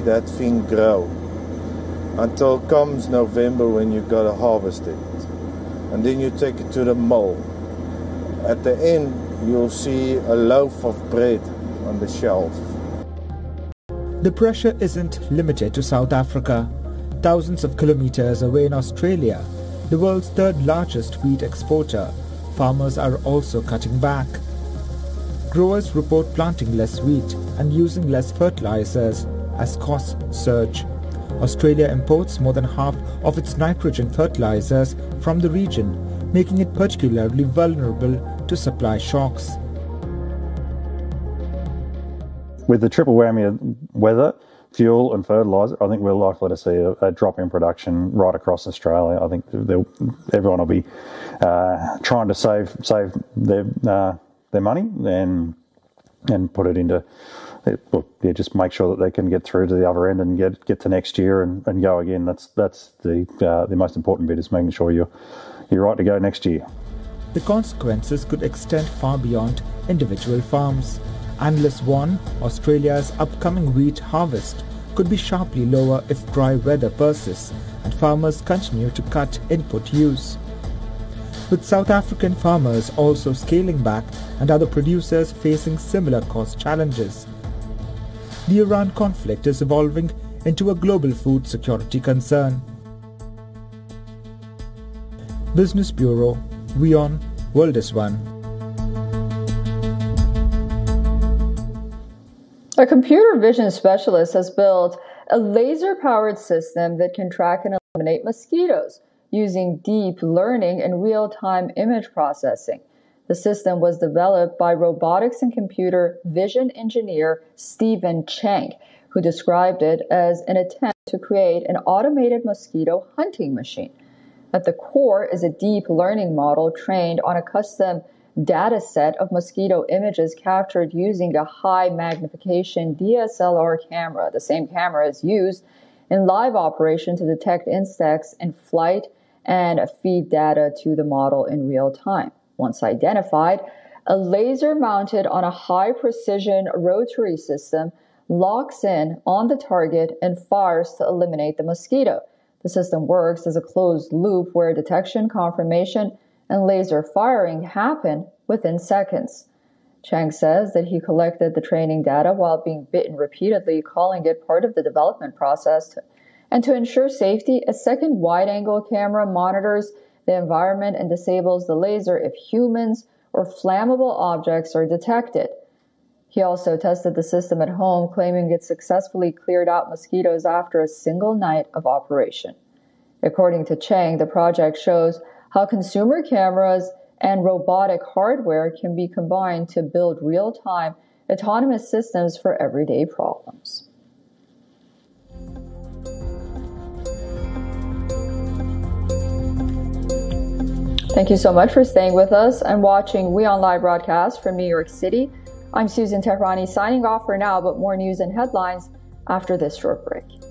that thing grow until comes November when you got to harvest it. And then you take it to the mill. At the end, you'll see a loaf of bread on the shelf. The pressure isn't limited to South Africa. Thousands of kilometers away in Australia, the world's third largest wheat exporter, farmers are also cutting back. Growers report planting less wheat and using less fertilizers as costs surge. Australia imports more than half of its nitrogen fertilizers from the region, making it particularly vulnerable to supply shocks. With the triple whammy of weather, fuel and fertiliser, I think we're likely to see a drop in production right across Australia. I think everyone will be trying to save their money and put it into, just make sure that they can get through to the other end and get to next year and go again. That's the most important bit, is making sure you're right to go next year. The consequences could extend far beyond individual farms. Analysts warn Australia's upcoming wheat harvest could be sharply lower if dry weather persists and farmers continue to cut input use. With South African farmers also scaling back and other producers facing similar cost challenges. The Iran conflict is evolving into a global food security concern. Business Bureau, WION, World is One. A computer vision specialist has built a laser-powered system that can track and eliminate mosquitoes using deep learning and real-time image processing. The system was developed by robotics and computer vision engineer Stephen Chang, who described it as an attempt to create an automated mosquito hunting machine. At the core is a deep learning model trained on a custom data set of mosquito images captured using a high magnification DSLR camera. The same camera is used in live operation to detect insects in flight and feed data to the model in real time. Once identified, a laser mounted on a high precision rotary system locks in on the target and fires to eliminate the mosquito. The system works as a closed loop where detection, confirmation, and laser firing happen within seconds. Chang says that he collected the training data while being bitten repeatedly, calling it part of the development process. And to ensure safety, a second wide-angle camera monitors the environment and disables the laser if humans or flammable objects are detected. He also tested the system at home, claiming it successfully cleared out mosquitoes after a single night of operation. According to Chang, the project shows how consumer cameras and robotic hardware can be combined to build real-time autonomous systems for everyday problems. Thank you so much for staying with us and watching WION Live broadcast from New York City. I'm Susan Tehrani signing off for now, but more news and headlines after this short break.